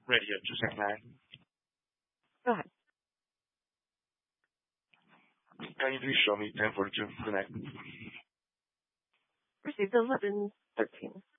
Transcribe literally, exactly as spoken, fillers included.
Radio to Nine. Go ahead. Can you please show me ten forty-two connect? Received eleven thirteen.